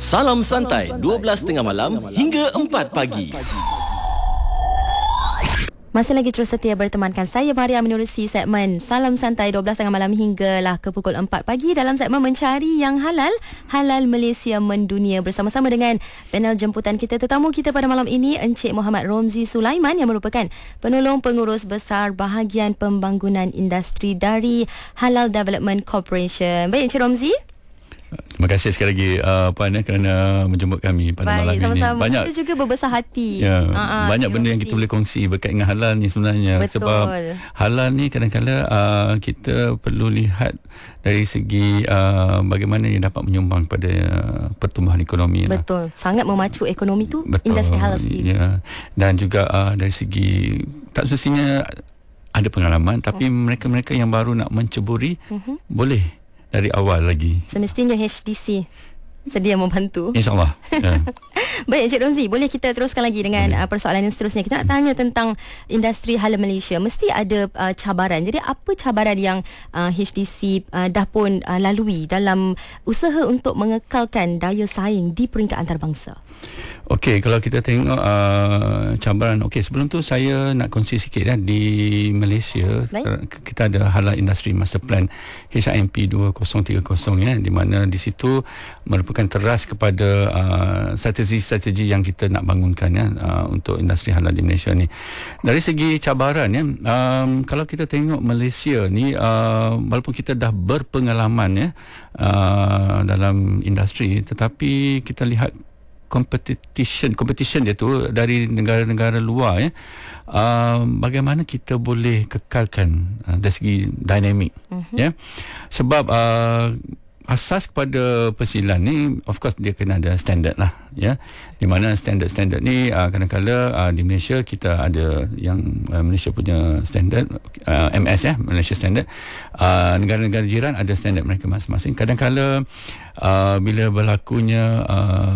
Salam Santai 12.30 malam hingga 4 pagi. Masih lagi terus setia bertemankan saya Maria menerusi segmen Salam Santai 12.30 malam hinggalah ke pukul 4 pagi dalam segmen Mencari Yang Halal, Halal Malaysia Mendunia, bersama-sama dengan panel jemputan kita. Tetamu kita pada malam ini Encik Muhammad Romzi Sulaiman yang merupakan penolong pengurus besar bahagian pembangunan industri dari Halal Development Corporation. Baik Encik Romzi. Terima kasih sekali lagi Puan kerana menjemput kami pada malam ini. Sama-sama. Banyak, kita juga berbesar hati. Ya, banyak benda yang kita boleh kongsi berkait dengan halal ni sebenarnya. Betul. Sebab halal ni kadang-kadang kita perlu lihat dari segi bagaimana ia dapat menyumbang pada pertumbuhan ekonomi. Betul. Sangat memacu ekonomi tu. Betul. Industri halal sendiri. Ya. Dan juga dari segi tak semestinya ada pengalaman, tapi mereka-mereka yang baru nak menceburi boleh dari awal lagi. Semestinya HDC sedia membantu. InsyaAllah. Ya. Baik Encik Romzi, boleh kita teruskan lagi dengan persoalan yang seterusnya. Kita nak tanya tentang industri halal Malaysia. Mesti ada cabaran. Jadi apa cabaran yang HDC dah pun lalui dalam usaha untuk mengekalkan daya saing di peringkat antarabangsa? Okey, kalau kita tengok cabaran, okey, sebelum tu saya nak kongsi sikit di Malaysia. Kita ada Halal Industry Master Plan HIMP 2030 ya, di mana di situ merupakan teras kepada strategi-strategi yang kita nak bangunkan ya, untuk industri halal di Malaysia ni. Dari segi cabaran ya, kalau kita tengok Malaysia ni, walaupun kita dah berpengalaman ya dalam industri, tetapi kita lihat competition dia tu dari negara-negara luar ya, bagaimana kita boleh kekalkan dari segi dinamik ya, sebab asas kepada persilan ni of course dia kena ada standard lah ya, di mana standard ni kadang-kadang di Malaysia kita ada yang Malaysia punya standard MS ya, Malaysia standard, negara-negara jiran ada standard mereka masing-masing. Kadang-kadang bila berlakunya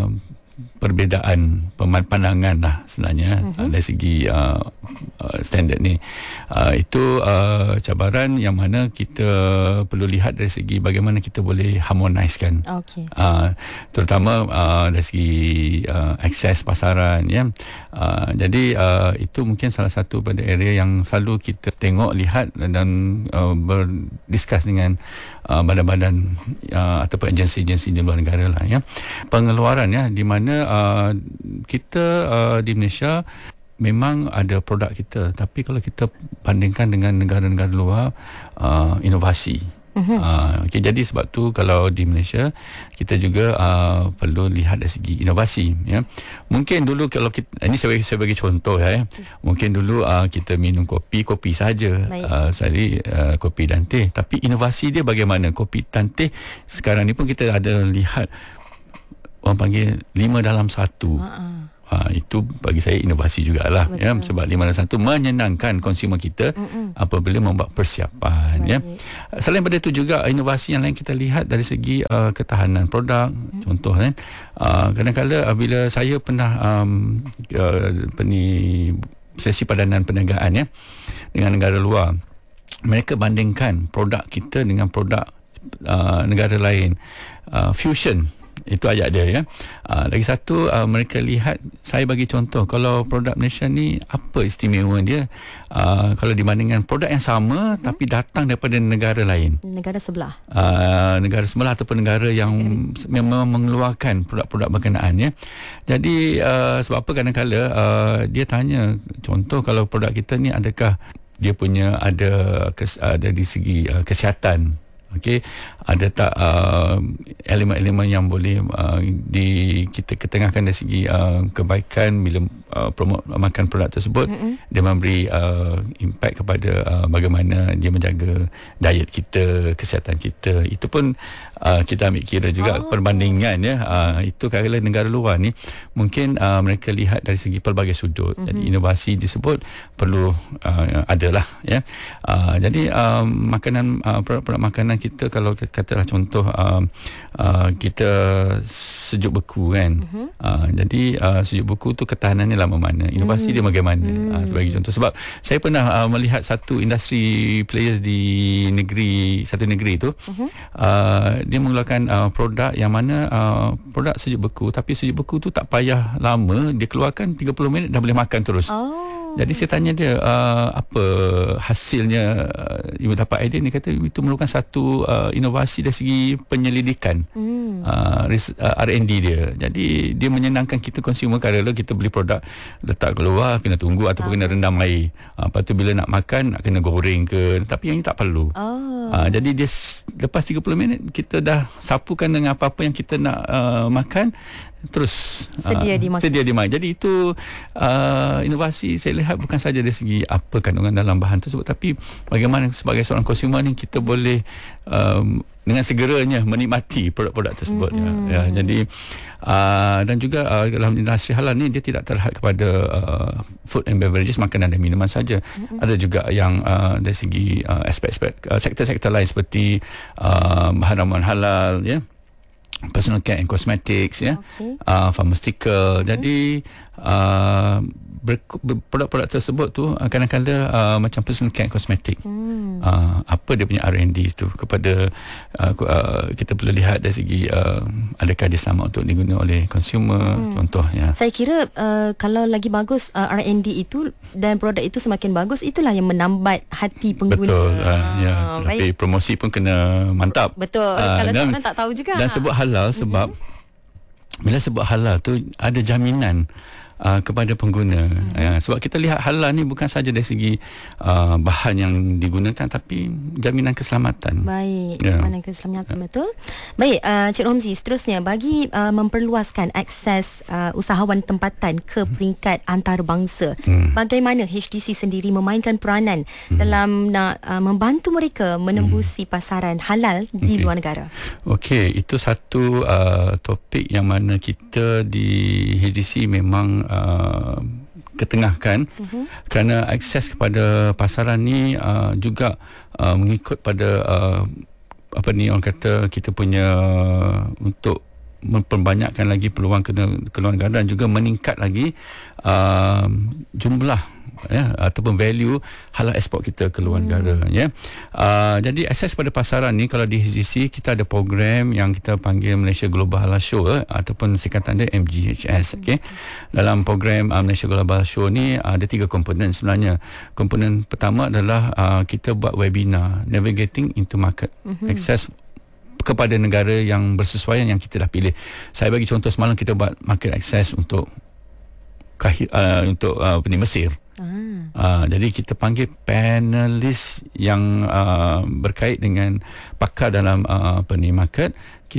perbezaan pandangan lah sebenarnya dari segi standard ni, itu cabaran yang mana kita perlu lihat dari segi bagaimana kita boleh harmonizekan, terutama dari segi akses pasaran ya. Jadi itu mungkin salah satu pada area yang selalu kita tengok, lihat dan berdiskus dengan badan-badan ataupun agensi-agensi di luar negara lah ya. Pengeluaran ya, di mana kita di Malaysia memang ada produk kita, tapi kalau kita bandingkan dengan negara-negara luar, inovasi. Okay, jadi sebab tu kalau di Malaysia kita juga perlu lihat dari segi inovasi ya. Mungkin dulu kalau kita, ini saya bagi contoh ya, mungkin dulu kita minum kopi saja, kopi dan teh, tapi inovasi dia bagaimana? Kopi dan teh sekarang ni pun kita ada lihat orang panggil 5 dalam 1. Itu bagi saya inovasi jugalah ya, sebab 5 dalam 1 menyenangkan konsumer kita apabila membuat persiapan ya. Selain daripada itu juga inovasi yang lain kita lihat dari segi ketahanan produk. Contoh kan, kadang-kadang bila saya pernah sesi padanan perniagaan ya dengan negara luar, mereka bandingkan produk kita dengan produk negara lain, fusion. Itu ayat dia ya. Lagi satu, mereka lihat, saya bagi contoh, kalau produk Malaysia ni apa istimewa dia kalau dibandingkan produk yang sama tapi datang daripada negara lain, negara sebelah ataupun negara yang memang mengeluarkan produk-produk berkenaan ya. Jadi sebab apa kadang-kadang dia tanya, contoh kalau produk kita ni adakah dia punya ada di segi kesihatan. Okey, ada tak elemen-elemen yang boleh kita ketengahkan dari segi kebaikan bila promote makan produk tersebut, dia memberi impact kepada bagaimana dia menjaga diet kita, kesihatan kita. Itu pun kita ambil kira juga perbandingan ya. Itu kalau negara luar ni mungkin mereka lihat dari segi pelbagai sudut. Jadi inovasi disebut perlu adalah ya. Jadi produk-produk makanan kita, kalau katalah contoh kita sejuk beku kan. Jadi sejuk beku tu ketahanannya lama mana, inovasi dia bagaimana. Sebagai contoh, sebab saya pernah melihat satu industri players di satu negeri tu, dia mengeluarkan produk yang mana produk sejuk beku, tapi sejuk beku tu tak payah lama, dia keluarkan 30 minit dah boleh makan terus. Jadi saya tanya dia, apa hasilnya, ibu dapat idea ni, kata itu merupakan satu inovasi dari segi penyelidikan, R&D dia. Jadi dia menyenangkan kita consumer, kerana kita beli produk letak keluar, kena tunggu ataupun kena rendam air. Lepas tu bila nak makan, nak kena goreng ke, tapi yang ni tak perlu. Jadi dia lepas 30 minit kita dah sapukan dengan apa-apa yang kita nak makan, terus sedia dimakan. Jadi itu inovasi saya lihat bukan saja dari segi apa kandungan dalam bahan tersebut, tapi bagaimana sebagai seorang konsumer ni kita boleh dengan segeranya menikmati produk-produk tersebut. Jadi dan juga dalam industri halal ni dia tidak terhad kepada food and beverages, makanan dan minuman saja. Ada juga yang dari segi aspek-aspek sektor-sektor lain seperti bahan ramuan halal, personal care and cosmetics, pharmaceutical. Jadi produk-produk tersebut tu kadang-kadang macam personal care and cosmetic, apa dia punya R&D tu kepada kita perlu lihat dari segi adakah dia selamat untuk digunakan oleh consumer. Contohnya saya kira kalau lagi bagus R&D itu dan produk itu semakin bagus, itulah yang menambat hati pengguna. Betul. Tapi promosi pun kena mantap. Betul. Kalau orang tak tahu juga. Dan sebut halal sebab bila sebut halal tu ada jaminan kepada pengguna. Sebab kita lihat halal ni bukan saja dari segi bahan yang digunakan, tapi jaminan keselamatan. Baik, jaminan keselamatan, betul. Baik, Cik Romzi, seterusnya bagi memperluaskan akses usahawan tempatan ke peringkat antarabangsa, bagaimana HDC sendiri memainkan peranan dalam nak membantu mereka menembusi pasaran halal di luar negara? Okey, itu satu topik yang mana kita di HDC memang ketengahkan, kerana akses kepada pasaran ni juga mengikut pada apa ni orang kata, kita punya untuk memperbanyakkan lagi peluang ke luar negara dan juga meningkat lagi jumlah ataupun value halal ekspor kita ke luar negara. Jadi akses pada pasaran ni, kalau di HDC kita ada program yang kita panggil Malaysia Global Halal Show ataupun singkatan dia MGHS. Dalam program Malaysia Global Show ni ada 3 komponen sebenarnya. Komponen pertama adalah kita buat webinar Navigating into Market, akses kepada negara yang bersesuaian yang kita dah pilih. Saya bagi contoh, semalam kita buat market access untuk Mesir. Jadi kita panggil panelis yang berkait dengan pakar dalam market.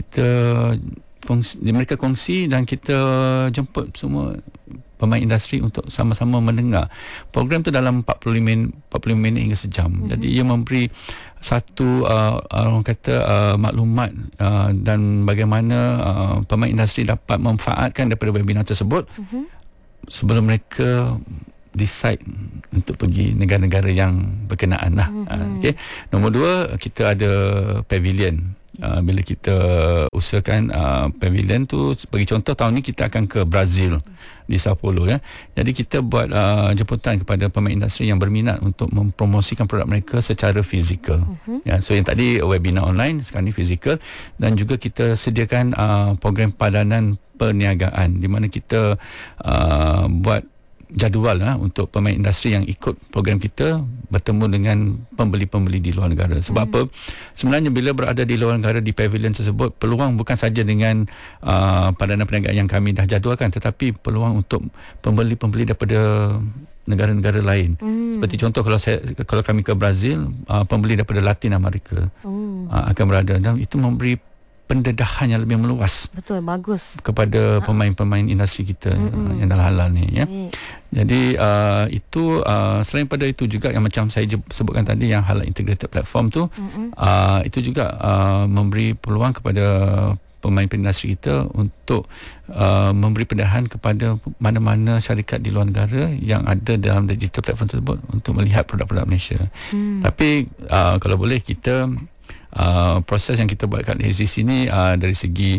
Mereka kongsi dan kita jemput semua pemain industri untuk sama-sama mendengar. Program tu dalam 45 minit hingga sejam. Jadi ia memberi satu orang kata maklumat dan bagaimana pemain industri dapat memanfaatkan daripada webinar tersebut sebelum mereka decide untuk pergi negara-negara yang berkenaan lah. Nombor 2, kita ada pavilion. Bila kita usahakan pavilion tu, bagi contoh tahun ni kita akan ke Brazil, di Sao Paulo. Jadi kita buat jemputan kepada pemain industri yang berminat untuk mempromosikan produk mereka secara fizikal. So yang tadi webinar online, sekarang ni fizikal. Dan juga kita sediakan program padanan perniagaan, di mana kita buat jadual untuk pemain industri yang ikut program kita bertemu dengan pembeli-pembeli di luar negara. Sebab apa? Sebenarnya bila berada di luar negara di pavilion tersebut, peluang bukan saja dengan padanan perniagaan yang kami dah jadualkan, tetapi peluang untuk pembeli-pembeli daripada negara-negara lain. Seperti contoh, kalau kami ke Brazil, pembeli daripada Latin Amerika akan berada, dan itu memberi pendedahan yang lebih meluas. Betul, bagus. Kepada pemain-pemain industri kita yang dalam halal ni. Jadi itu selain pada itu juga yang macam saya sebutkan tadi, yang halal integrated platform tu, itu juga memberi peluang kepada pemain industri kita untuk memberi pendedahan kepada mana-mana syarikat di luar negara yang ada dalam digital platform tersebut untuk melihat produk-produk Malaysia. Tapi kalau boleh kita proses yang kita buat kat HDC ni dari segi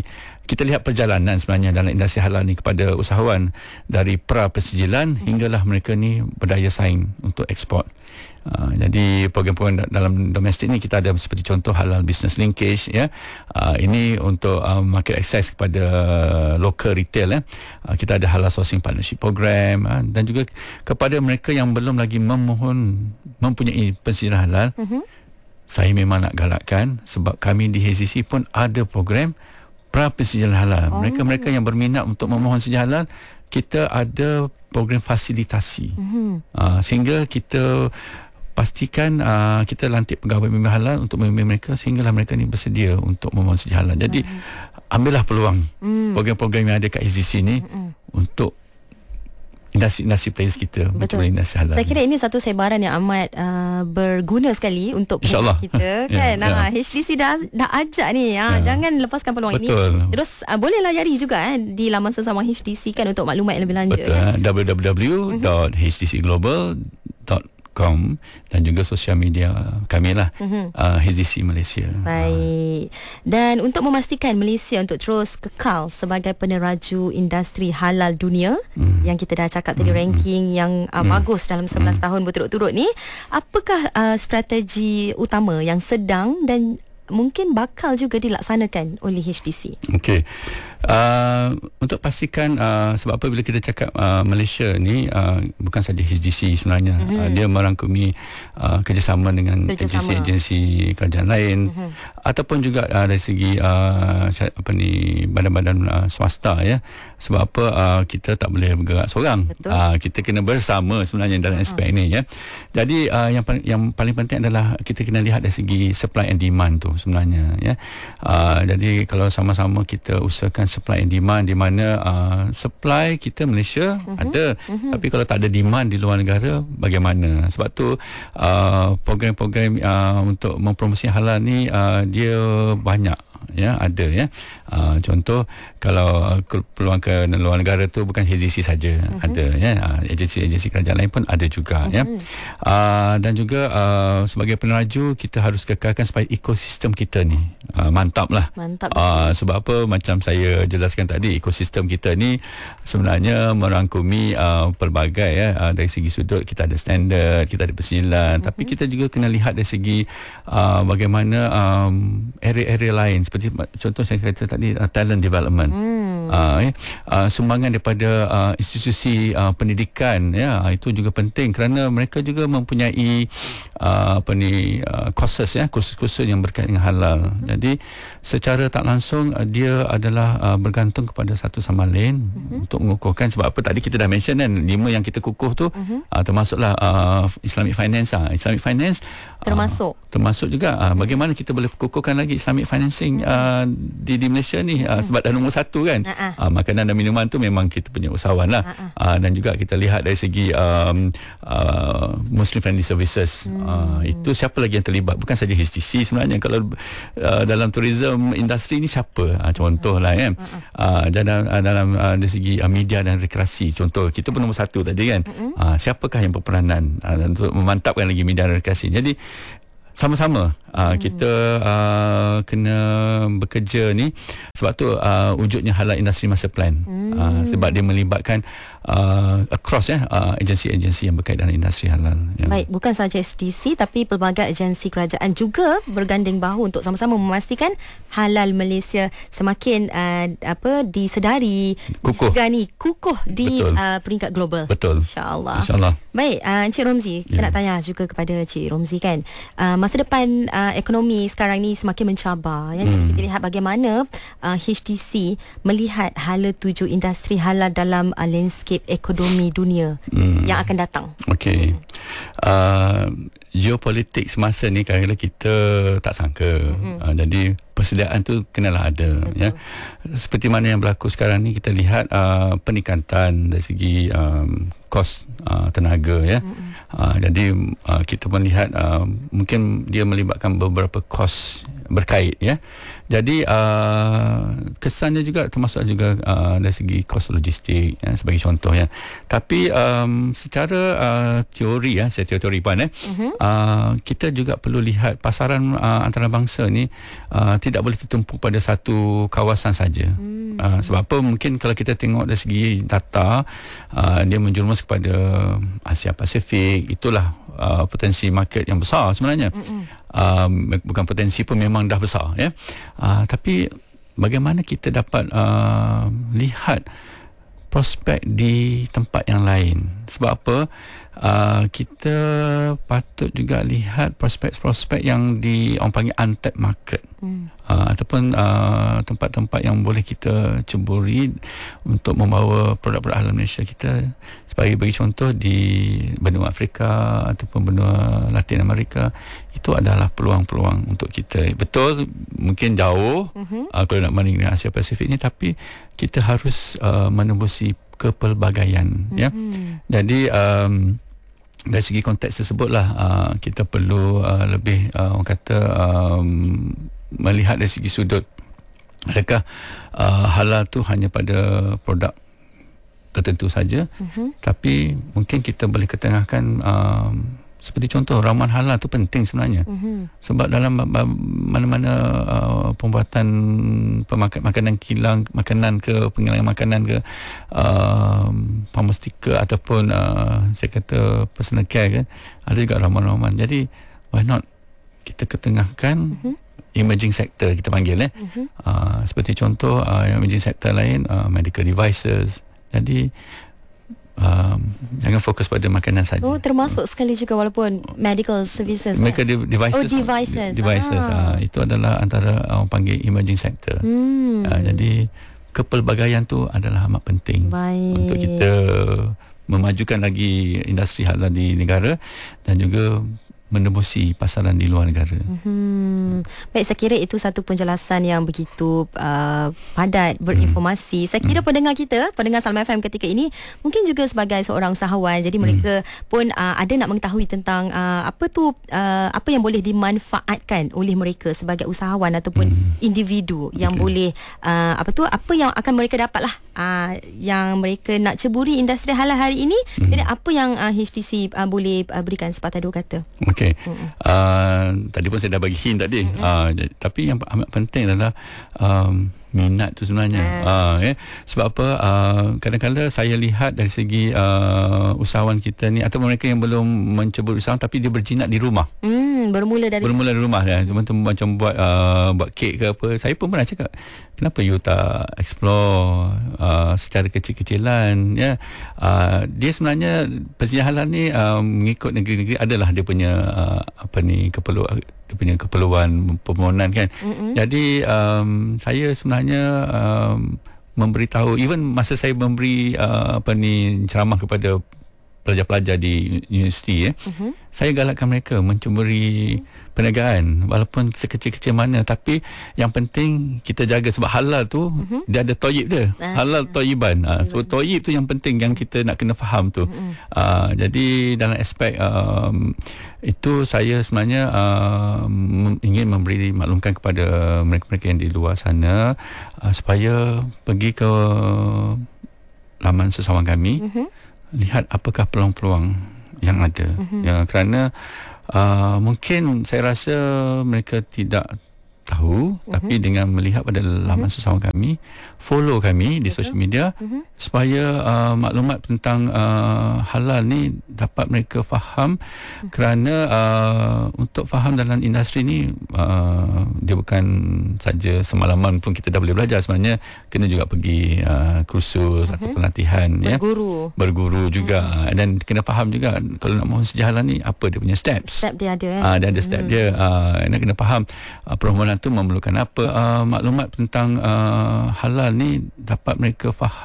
kita lihat perjalanan sebenarnya dalam industri halal ni kepada usahawan dari pra-persijilan hinggalah mereka ni berdaya saing untuk ekspor. Jadi program-program dalam domestik ni kita ada seperti contoh halal business linkage ya. Ini untuk market access kepada local retail ya. Kita ada halal sourcing partnership program dan juga kepada mereka yang belum lagi mempunyai persijilan halal. Saya memang nak galakkan sebab kami di HCC pun ada program pra-persijilan halal. Mereka-mereka yang berminat untuk memohon persijilan halal, kita ada program fasilitasi. Sehingga kita pastikan kita lantik pegawai bimbing halal untuk membimbing mereka sehinggalah mereka ni bersedia untuk memohon persijilan halal. Jadi ambillah peluang program-program yang ada kat HCC ni untuk industri players kita macam industri halal. Saya kira ini satu sebaran yang amat berguna sekali untuk kita kan. HDC dah ajak ni jangan lepaskan peluang ini. Terus bolehlah cari juga di laman sesama HDC kan untuk maklumat yang lebih lanjut. www.hdcglobal.com dan juga sosial media kami lah HDC Malaysia. Baik. Dan untuk memastikan Malaysia untuk terus kekal sebagai peneraju industri halal dunia yang kita dah cakap tadi ranking yang bagus dalam 11 tahun berturut-turut ni, apakah strategi utama yang sedang dan mungkin bakal juga dilaksanakan oleh HDC? Okey. Untuk pastikan sebab apa bila kita cakap Malaysia ni bukan saja HDC sebenarnya, dia merangkumi kerjasama dengan agensi-agensi kerajaan lain ataupun juga dari segi badan-badan swasta ya. Sebab apa kita tak boleh bergerak seorang. Kita kena bersama sebenarnya dalam aspek ini ya. Jadi yang paling penting adalah kita kena lihat dari segi supply and demand tu sebenarnya ya. Jadi kalau sama-sama kita usahakan supply and demand, di mana supply kita Malaysia ada, tapi kalau tak ada demand di luar negara bagaimana? Sebab tu program-program untuk mempromosi halal ni dia banyak ya, ada ya. Contoh kalau peluang ke luar negara tu bukan HDC saja, ada ya, agensi-agensi kerajaan lain pun ada juga ya. Dan juga sebagai peneraju kita harus kekalkan supaya ekosistem kita ni mantap lah. Sebab apa, macam saya jelaskan tadi, ekosistem kita ni sebenarnya merangkumi pelbagai ya, dari segi sudut kita ada standard, kita ada persijilan, tapi kita juga kena lihat dari segi bagaimana area-area lain, seperti contoh saya kata tadi talent development. Sumbangan daripada institusi pendidikan ya, itu juga penting kerana mereka juga mempunyai courses ya, kursus-kursus yang berkaitan dengan halal. Jadi secara tak langsung dia adalah bergantung kepada satu sama lain untuk mengukuhkan. Sebab apa, tadi kita dah mention kan 5 yang kita kukuh tu termasuklah Islamic Finance. Islamic Finance termasuk juga bagaimana kita boleh kukuhkan lagi Islamic financing di Malaysia ni, sebab dah nombor 1 kan. Makanan dan minuman tu memang kita punya usahawan lah. Dan juga kita lihat dari segi Muslim Friendly Services, itu siapa lagi yang terlibat, bukan saja HDC sebenarnya. Kalau dalam tourism industri ni siapa, contohlah kan. Dalam dari segi media dan rekreasi, contoh kita pun nombor 1 tadi kan. Siapakah yang berperanan untuk memantapkan lagi media dan rekreasi. Jadi sama-sama kita kena bekerja ni. Sebab tu wujudnya halal industry master plan, sebab dia melibatkan across agensi-agensi yang berkaitan dengan industri halal ya. Baik, bukan sahaja SDC tapi pelbagai agensi kerajaan juga berganding bahu untuk sama-sama memastikan halal Malaysia semakin disedari, disegani, kukuh di peringkat global. Betul. InsyaAllah. Baik, Encik Romzi, kita nak tanya juga kepada Encik Romzi kan, masa depan ekonomi sekarang ni semakin mencabar ya. Kita lihat bagaimana HDC melihat hala tuju industri halal dalam landscape ekonomi dunia yang akan datang. Okey. Geopolitik semasa ni kadang-kadang kita tak sangka. Jadi persediaan tu kenalah ada. Ya. Seperti mana yang berlaku sekarang ni, kita lihat peningkatan dari segi kos tenaga ya. Jadi kita melihat mungkin dia melibatkan beberapa kos berkait ya. Jadi kesannya juga termasuk juga dari segi kos logistik ya, sebagai contoh ya. Tapi secara teori ya, saya teori Puan kita juga perlu lihat pasaran antarabangsa ni tidak boleh tertumpu pada satu kawasan saja. Sebab apa, mungkin kalau kita tengok dari segi data, dia menjerumus kepada Asia Pasifik. Itulah potensi market yang besar sebenarnya. Bukan potensi pun, memang dah besar, ya. Tapi bagaimana kita dapat lihat prospek di tempat yang lain? Sebab apa? Kita patut juga lihat prospek-prospek yang orang panggil untapped market, ataupun tempat-tempat yang boleh kita ceburi untuk membawa produk-produk halal Malaysia kita. Sebagai bagi contoh, di benua Afrika ataupun benua Latin Amerika, itu adalah peluang-peluang untuk kita. Betul, mungkin jauh kalau nak banding dengan Asia Pasifik ni, tapi kita harus menembusi kepelbagaian, ya. Jadi dari segi konteks tersebutlah kita perlu lebih orang kata melihat dari segi sudut, adakah halal tu hanya pada produk tertentu saja, tapi mungkin kita boleh ketengahkan, seperti contoh ramuan halal tu penting sebenarnya. Sebab dalam mana-mana pembuatan makanan kilang, makanan ke penghilangan makanan ke, pharmaceutical ataupun saya kata personal care kan, ada juga ramuan-ramuan. Jadi why not kita ketengahkan emerging sector, kita panggil seperti contoh emerging sector lain, medical devices. Jadi jangan fokus pada makanan saja. Termasuk sekali juga walaupun medical services. Medical devices. Devices. Itu adalah antara orang panggil emerging sector. Jadi kepelbagaian tu adalah amat penting. Untuk kita memajukan lagi industri halal di negara dan juga menembusi pasaran di luar negara. Baik, saya kira itu satu penjelasan yang begitu padat, berinformasi. Saya kira pendengar kita, pendengar Salam FM ketika ini mungkin juga sebagai seorang usahawan, jadi mereka pun ada nak mengetahui tentang apa yang boleh dimanfaatkan oleh mereka sebagai usahawan ataupun individu yang boleh apa yang akan mereka dapatlah yang mereka nak ceburi industri halal hari ini. Jadi apa yang HTC boleh berikan sepatah dua kata? Okey. Tadi pun saya dah bagi hint tadi. Tapi yang amat penting adalah minat tu sebenarnya. Sebab apa? Kadang-kadang saya lihat dari segi usahawan kita ni, atau mereka yang belum mencebur usaha tapi dia berjinak di rumah. Bermula dari rumah ya. Macam buat kek ke apa. Saya pun pernah cakap, kenapa you tak explore secara kecil-kecilan, ya. Dia sebenarnya peziarah halal ni mengikut negeri-negeri adalah dia punya keperluan permohonan kan. Jadi saya sebenarnya memberitahu, even masa saya memberi ceramah kepada pelajar-pelajar di universiti, saya galakkan mereka mencuburi perniagaan walaupun sekecil-kecil mana, tapi yang penting kita jaga, sebab halal tu dia ada toyib dia, halal toyiban. So toyib tu yang penting, yang kita nak kena faham tu. Jadi dalam aspek itu saya sebenarnya ingin memberi maklumkan kepada mereka-mereka yang di luar sana, supaya pergi ke laman sesawan kami, lihat apakah peluang-peluang yang ada. Kerana mungkin saya rasa mereka tidak tahu, tapi dengan melihat pada laman sesawan kami, follow kami di social media, supaya maklumat tentang halal ni dapat mereka faham. Kerana untuk faham dalam industri ni, dia bukan saja semalaman pun kita dah boleh belajar. Sebenarnya kena juga pergi kursus atau pelatihan, berguru juga, dan kena faham juga kalau nak mohon sijil halal ni apa dia punya steps. Step dia ada dia ada step dia. Nak kena faham permohonan tu memerlukan apa. Maklumat tentang halal ni dapat mereka faham